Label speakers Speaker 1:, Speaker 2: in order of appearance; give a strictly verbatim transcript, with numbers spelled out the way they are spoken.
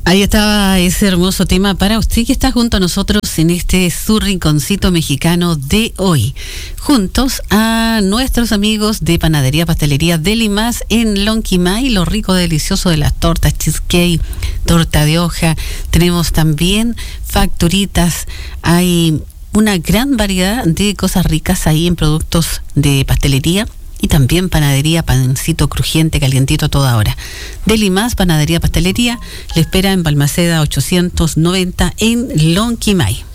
Speaker 1: Ahí estaba ese hermoso tema para usted que está junto a nosotros en este su rinconcito mexicano de hoy. Juntos a nuestros amigos de Panadería Pastelería Delimas en Lonquimay, lo rico, delicioso de las tortas, cheesecake, torta de hoja. Tenemos también facturitas, hay una gran variedad de cosas ricas ahí en productos de pastelería. Y también panadería, pancito crujiente, calientito a toda hora. Delimas, Panadería Pastelería, le espera en Balmaceda ochocientos noventa en Lonquimay.